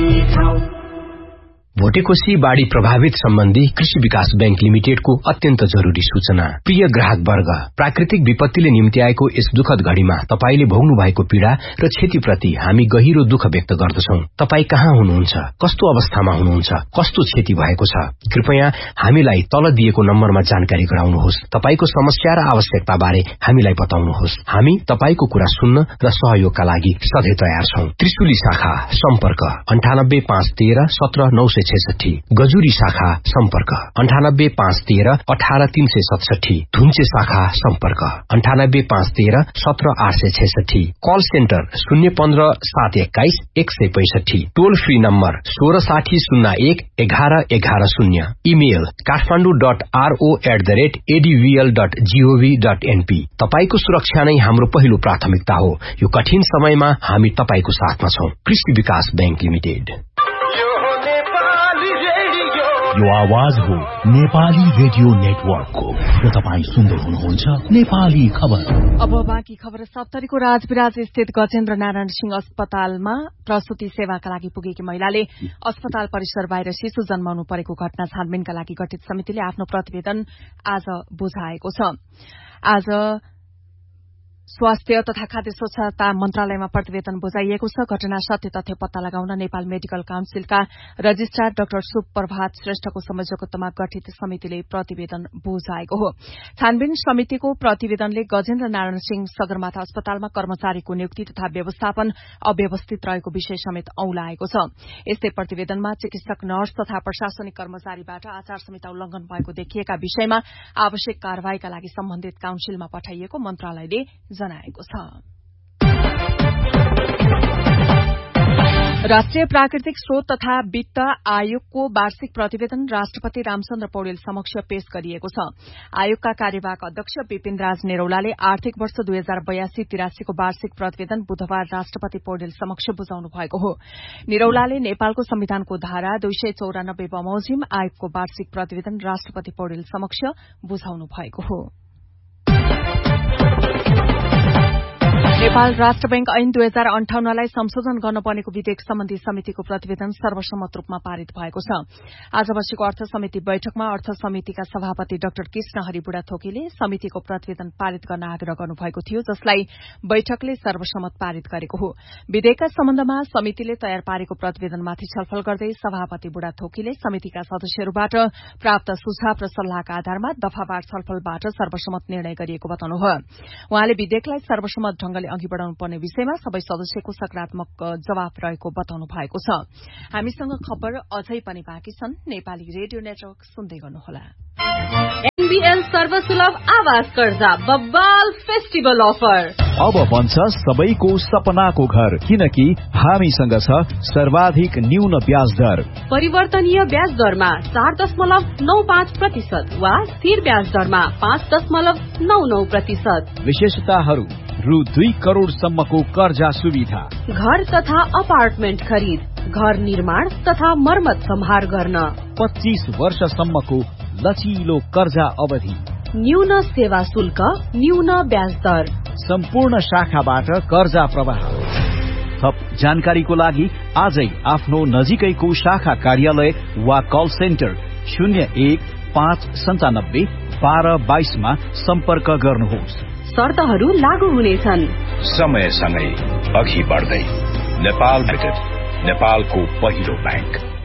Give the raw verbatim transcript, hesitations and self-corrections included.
भोटेकोशी बाढ़ी प्रभावित सम्बन्धी कृषि विकास बैंक लिमिटेडको अत्यन्त जरूरी सूचना। प्रिय ग्राहक वर्ग, प्राकृतिक विपत्तिले निम्ति आएको यस दुखद घड़ीमा तपाईले भोग्नु भएको पीड़ा र क्षतिप्रति हामी गहिरो दुःख व्यक्त गर्दछौं। तपाई कहाँ हुनुहुन्छ, कस्तो अवस्थामा हुनुहुन्छ, कस्तो क्षति भएको छ, कृपया हामीलाई तल दिएको नम्बरमा जानकारी गराउनुहोस्। तपाईको समस्या र आवश्यकता बारे हामीलाई बताउनुहोस्। हामी तपाईको कुरा सुन्न र सहयोगका लागि सधैं तयार छौं। त्रिशुली शाखा सम्पर्क अन्ठानब्बे पाँच तेह्र सत्र नौ सय छैसठी, गजुरी शाखा सम्पर्क अन्ठानब्बे पाँच तेह्र अठार तीन सय सतसठी, धुन्चे शाखा सम्पर्क अन्ठानब्बे पाँच तेह्र सत्र आठ सय छैसठी, कल सेन्टर शून्य पन्ध्र सात एक्काइस एक सय पैसठी, टोल फ्री नम्बर सोह्र साठी शून्य एक एघार एघार शून्य, email Kathmandu dot RO at the rate एडीभीएल dot gov dot NP. तपाईको सुरक्षा नै हाम्रो पहिलो प्राथमिकता हो। यो कठिन समयमा हामी तपाईको साथमा छौं। कृषि विकास बैंक लिमिटेड। यो आवाज हो नेपाली रेडियो नेटवर्कको र तपाईं सुन्दै हुनुहुन्छ नेपाली खबर। अब बाँकी खबर। सप्तरीको राजविराज स्थित गजेन्द्र नारायण सिंह अस्पतालमा प्रसूति सेवाका लागि पुगेकी महिलाले अस्पताल परिसर बाहिर शिशु जन्माउनु परेको घटना छानबिनका लागि गठित समितिले आफ्नो प्रतिवेदन आज बुझाएको छ। आज स्वास्थ्य तथा खाद्य स्वच्छता मन्त्रालयमा प्रतिवेदन बुझाइएको छ। घटना सत्य तथ्य पत्ता लगाउन नेपाल मेडिकल काउन्सिलका रजिस्ट्रार डाक्टर सुप्रभात श्रेष्ठको संयोजकत्वमा गठित समितिले प्रतिवेदन बुझाएको हो। छानबिन समितिको प्रतिवेदनले गजेन्द्र नारायण सिंह सगरमाथा अस्पतालमा कर्मचारीको नियुक्ति तथा व्यवस्थापन अव्यवस्थित रहेको विषय समेत औंलाएको छ। यस्तै प्रतिवेदनमा चिकित्सक, नर्स तथा प्रशासनिक कर्मचारीबाट आचार संहिता उल्लंघन भएको देखिएका विषयमा आवश्यक कार्यवाहीका लागि सम्बन्धित काउन्सिलमा पठाइएको मन्त्रालयले जनाएको छ। राष्ट्रिय प्राकृतिक स्रोत तथा वित्त आयोगको वार्षिक प्रतिवेदन राष्ट्रपति रामचन्द्र पौडेल समक्ष पेश गरिएको छ। आयोगका कार्यवाहक अध्यक्ष विपिन राज नेरौलाले आर्थिक वर्ष दुई हजार बयासी तिरासीको वार्षिक प्रतिवेदन बुधबार राष्ट्रपति पौडेल समक्ष बुझाउनु भएको हो। नेरौलाले नेपालको संविधानको धारा दुई सय चौरानब्बे बमोजिम आयोगको वार्षिक प्रतिवेदन राष्ट्रपति पौडेल समक्ष बुझाउनु भएको हो। नेपाल राष्ट्र बैंक ऐन दुई हजार अन्ठाउन्नलाई संशोधन गर्न बनेको विधेयक सम्बन्धी समितिको प्रतिवेदन सर्वसम्मत रूपमा पारित भएको छ। आज बसेको अर्थ समिति बैठकमा अर्थ समितिका सभापति डाक्टर कृष्ण हरि बुढाथोकीले समितिको प्रतिवेदन पारित गर्न आग्रह गर्नुभएको थियो, जसलाई बैठकले सर्वसम्मत पारित गरेको हो। विधेयकका सम्बन्धमा समितिले तयार पारेको प्रतिवेदनमाथि छलफल गर्दै सभापति बुढाथोकीले समितिका सदस्यहरूबाट प्राप्त सुझाव र सल्लाहका आधारमा दफावार छलफलबाट सर्वसम्मत निर्णय गरिएको बताउनुभयो। उहाँले विधेयकलाई सर्वसम्मत ढंगले अघि बढ़ाउनु पर्ने विषयमा सबै सदस्यको सकारात्मक जवाब रहेको बताउनु भएको छ। हामीसँग खबर अझै पनि बाँकी छन्। नेपाली रेडियो नेटवर्क सुन्दै गर्नुहोला। एनबीएल सर्वसुलभ आवास कर्जा बब्बाल फेस्टिभल अफर अब बन्छ सबैको सपनाको घर, किनकि हामीसँग छ सर्वाधिक न्यून ब्याज दर। परिवर्तनीय ब्याज दरमा चार दशमलव नौ पाँच प्रतिशत वा स्थिर ब्याज दरमा पाँच दशमलव नौ नौ प्रतिशत। विशेषताहरू: रु दुई करोड़ सम्मको कर्जा सुविधा, घर तथा अपार्टमेन्ट खरिद, घर निर्माण तथा मर्मत सम्हार गर्न, पच्चीस वर्षसम्मको लचिलो कर्जा अवधि, न्यून सेवा शुल्क, न्यून ब्याज दर, सम्पूर्ण शाखाबाट कर्जा प्रवाह। थप जानकारीको लागि आजै आफ्नो नजिकैको शाखा कार्यालय वा कल सेन्टर शून्य एक पाँच सन्तानब्बे बाह्र बाइसमा सम्पर्क गर्नुहोस्। शर्तहरू लागू हुनेछन्। समयसँगै अघि बढ्दै नेपाल लिमिटेड, नेपालको पहिलो बैंक।